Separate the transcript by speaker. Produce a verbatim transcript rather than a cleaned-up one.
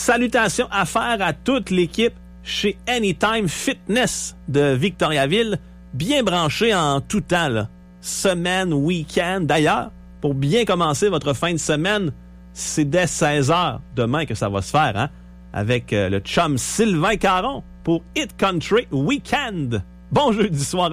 Speaker 1: salutations à faire à toute l'équipe chez Anytime Fitness de Victoriaville, bien branchée en tout temps, là. Semaine, week-end. D'ailleurs, pour bien commencer votre fin de semaine, c'est dès seize heures demain que ça va se faire, hein, avec euh, le chum Sylvain Caron pour Hit Country Weekend. Bon jeudi soir.